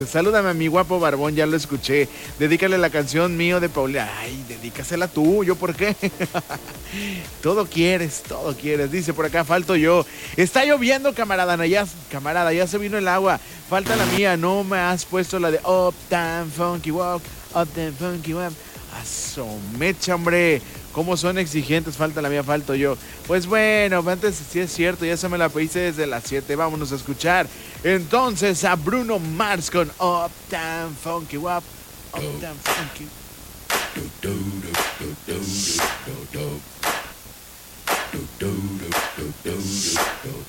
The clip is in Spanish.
Salúdame a mi guapo barbón, ya lo escuché. Dedícale la canción mío de Paulina. Ay, dedícasela tú, ¿yo por qué? Todo quieres, todo quieres. Dice por acá, falto yo. Está lloviendo, camarada, ya se vino el agua. Falta la mía, no me has puesto la de Uptown Funky Walk, Uptown Funky Walk. Asomecha, hombre. ¿Cómo son exigentes? Falta la mía, falto yo. Pues bueno, antes sí es cierto, ya se me la pediste desde las 7. Vámonos a escuchar entonces a Bruno Mars con Uptown Funky Wap. Uptown Funky.